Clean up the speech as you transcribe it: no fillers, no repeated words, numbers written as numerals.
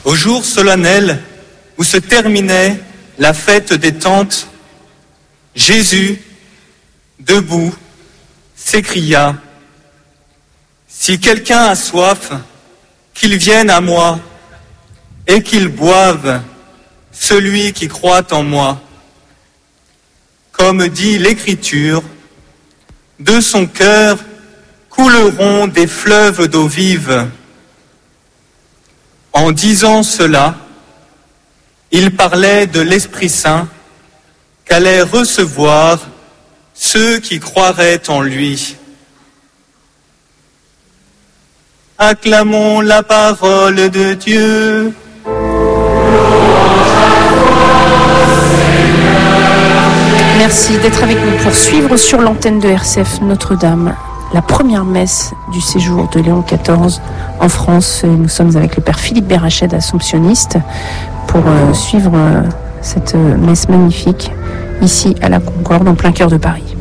Au jour solennel où se terminait la fête des tentes, Jésus, debout, s'écria : « Si quelqu'un a soif, qu'il vienne à moi et qu'il boive, celui qui croit en moi. Comme dit l'Écriture, de son cœur couleront des fleuves d'eau vive. » En disant cela, il parlait de l'Esprit Saint qu'allaient recevoir ceux qui croiraient en lui. Acclamons la parole de Dieu. Merci d'être avec nous pour suivre sur l'antenne de RCF Notre-Dame la première messe du séjour de Léon XIV en France. Nous sommes avec le père Philippe Bérached, assomptionniste, pour suivre cette messe magnifique ici à la Concorde, en plein cœur de Paris.